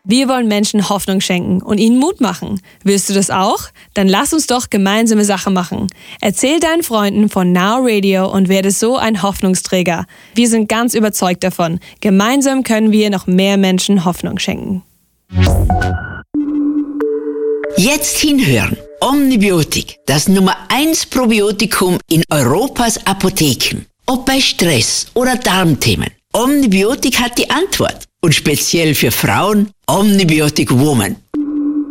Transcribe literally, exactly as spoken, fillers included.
Wir wollen Menschen Hoffnung schenken und ihnen Mut machen. Willst du das auch? Dann lass uns doch gemeinsame Sache machen. Erzähl deinen Freunden von Now Radio und werde so ein Hoffnungsträger. Wir sind ganz überzeugt davon. Gemeinsam können wir noch mehr Menschen Hoffnung schenken. Jetzt hinhören. Omnibiotik, das Nummer eins Probiotikum in Europas Apotheken. Ob bei Stress oder Darmthemen. Omnibiotik hat die Antwort. Und speziell für Frauen, Omnibiotic Woman.